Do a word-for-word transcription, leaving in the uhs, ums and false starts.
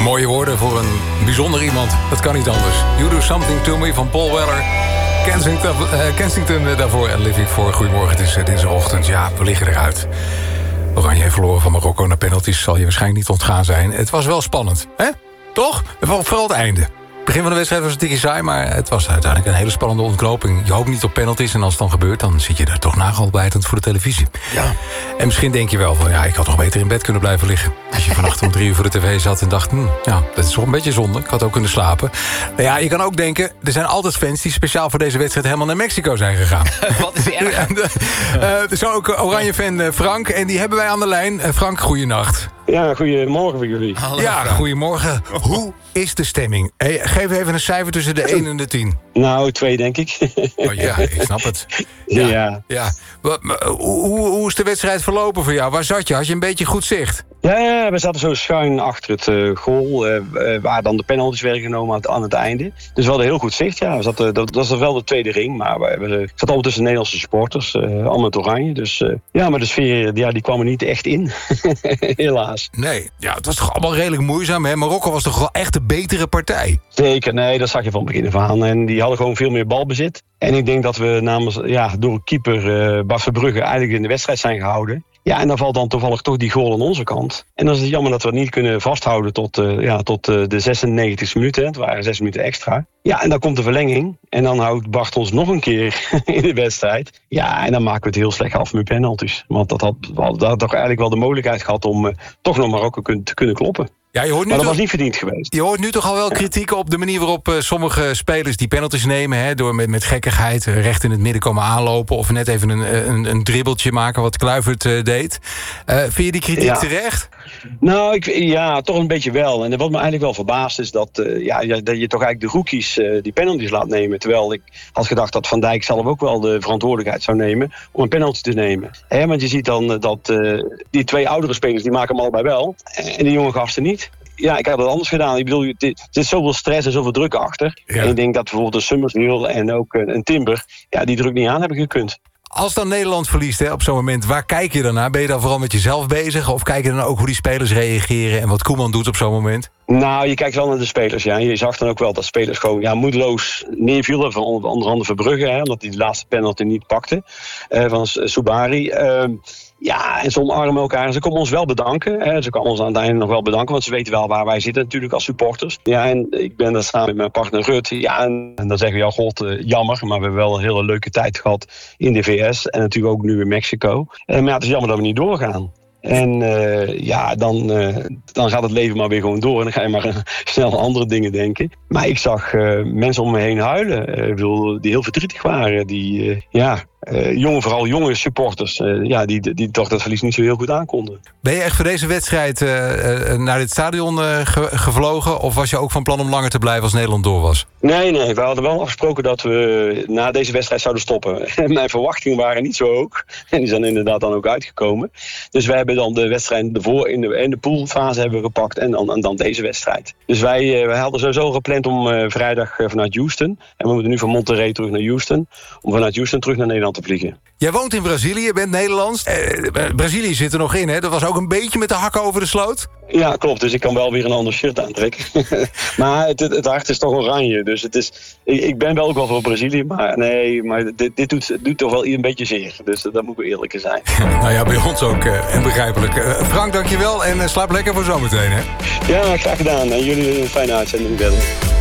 Mooie woorden voor een bijzonder iemand. Dat kan niet anders. You Do Something To Me van Paul Weller. Kensington, uh, Kensington uh, daarvoor en Living voor. Goedemorgen, het is uh, dinsdagochtend. Ja, we liggen eruit. Oranje heeft verloren van Marokko naar penalties. Zal je waarschijnlijk niet ontgaan zijn. Het was wel spannend, hè? Toch? Vooral het einde. Het begin van de wedstrijd was een tikje saai, maar het was uiteindelijk een hele spannende ontknoping. Je hoopt niet op penalties en als het dan gebeurt, dan zit je er toch nagelbijtend voor de televisie. Ja. En misschien denk je wel van, ja, ik had nog beter in bed kunnen blijven liggen. Als je vannacht om drie uur voor de tv zat en dacht, hm, ja, dat is toch een beetje zonde. Ik had ook kunnen slapen. Nou ja, je kan ook denken, er zijn altijd fans die speciaal voor deze wedstrijd helemaal naar Mexico zijn gegaan. Wat is erg? uh, er is ook Oranje-fan Frank en die hebben wij aan de lijn. Uh, Frank, goeienacht. Ja, goedemorgen voor jullie. Hallo, ja, Frank. Goedemorgen. Hoe is de stemming? Hey, geef even een cijfer tussen de één en de tien. Nou, twee denk ik. Oh ja, ik snap het. Ja. ja. ja. Hoe, hoe, hoe is de wedstrijd verlopen voor jou? Waar zat je? Had je een beetje goed zicht? Ja, ja, we zaten zo schuin achter het uh, goal, uh, waar dan de penalties werden genomen aan het, aan het einde. Dus we hadden heel goed zicht, ja. We zaten, dat, dat was wel de tweede ring, maar we, we zaten allemaal tussen Nederlandse supporters, uh, allemaal het oranje. Dus uh, ja, maar de sfeer, ja, die kwam er niet echt in, helaas. Nee, ja, het was toch allemaal redelijk moeizaam, hè? Marokko was toch wel echt de betere partij? Zeker, nee, dat zag je van begin af aan. En die hadden gewoon veel meer balbezit. En ik denk dat we namens, ja, door keeper uh, Bart Verbrugge eigenlijk in de wedstrijd zijn gehouden. Ja, en dan valt dan toevallig toch die goal aan onze kant. En dan is het jammer dat we het niet kunnen vasthouden tot, uh, ja, tot uh, de zesennegentigste minuut. Hè. Het waren zes minuten extra. Ja, en dan komt de verlenging. En dan houdt Bart ons nog een keer in de wedstrijd. Ja, en dan maken we het heel slecht af met penalties. Want dat had, we hadden toch eigenlijk wel de mogelijkheid gehad om uh, toch nog Marokko kun, te kunnen kloppen. Ja, je hoort nu maar dat toch, was niet verdiend geweest. Je hoort nu toch al wel kritiek op de manier waarop uh, sommige spelers die penalties nemen. Hè, door met, met gekkigheid uh, recht in het midden komen aanlopen. Of net even een, een, een dribbeltje maken wat Kluivert uh, deed. Uh, vind je die kritiek ja. terecht? Nou, ik, ja, toch een beetje wel. En wat me eigenlijk wel verbaast is dat, uh, ja, dat je toch eigenlijk de rookies uh, die penalties laat nemen. Terwijl ik had gedacht dat Van Dijk zelf ook wel de verantwoordelijkheid zou nemen om een penalty te nemen. Hè, want je ziet dan uh, dat uh, die twee oudere spelers, die maken hem allebei wel. En die jonge gasten niet. Ja, ik heb het anders gedaan. Ik bedoel, er zit zoveel stress en zoveel druk achter. Ja. En ik denk dat bijvoorbeeld een Summershill en ook een Timber, ja, die druk niet aan hebben gekund. Als dan Nederland verliest, hè, op zo'n moment, waar kijk je dan naar? Ben je dan vooral met jezelf bezig? Of kijk je dan ook hoe die spelers reageren en wat Koeman doet op zo'n moment? Nou, je kijkt wel naar de spelers, ja. Je zag dan ook wel dat spelers gewoon ja, moedeloos neervielen. Van onder andere Verbrugge, hè, omdat hij de laatste penalty niet pakte. Uh, van Soubari. Uh, Ja, en ze omarmen elkaar. En ze komen ons wel bedanken. Hè. Ze komen ons aan het einde nog wel bedanken. Want ze weten wel waar wij zitten natuurlijk als supporters. Ja, en ik ben daar samen met mijn partner Rut. Ja, en, en dan zeggen we, ja, god, uh, jammer. Maar we hebben wel een hele leuke tijd gehad in de V S. En natuurlijk ook nu in Mexico. Uh, maar ja, het is jammer dat we niet doorgaan. En uh, ja, dan, uh, dan gaat het leven maar weer gewoon door. En dan ga je maar uh, snel aan andere dingen denken. Maar ik zag uh, mensen om me heen huilen. Uh, ik bedoel, die heel verdrietig waren. Die, uh, ja... Uh, jonge, vooral jonge supporters, uh, ja, die, die toch dat verlies niet zo heel goed aankonden. Ben je echt voor deze wedstrijd uh, uh, naar dit stadion uh, ge- gevlogen? Of was je ook van plan om langer te blijven als Nederland door was? Nee, nee, we hadden wel afgesproken dat we na deze wedstrijd zouden stoppen. Mijn verwachtingen waren niet zo hoog. En die zijn inderdaad dan ook uitgekomen. Dus wij hebben dan de wedstrijd ervoor in de, in de poolfase hebben we gepakt en dan, en dan deze wedstrijd. Dus wij, uh, wij hadden sowieso gepland om uh, vrijdag uh, vanuit Houston. En we moeten nu van Monterrey terug naar Houston. Om vanuit Houston terug naar Nederland te vliegen. Jij woont in Brazilië, bent Nederlands. Eh, Brazilië zit er nog in, hè? Dat was ook een beetje met de hakken over de sloot. Ja, klopt. Dus ik kan wel weer een ander shirt aantrekken. maar het, het hart is toch oranje. Dus het is, ik, ik ben wel ook wel voor Brazilië. Maar nee, maar dit, dit doet, doet toch wel een beetje zeer. Dus dat moet ik eerlijk zijn. nou ja, bij ons ook. Uh, en begrijpelijk. Uh, Frank, dankjewel. En uh, slaap lekker voor zometeen, hè? Ja, graag gedaan. En jullie een fijne uitzending verder.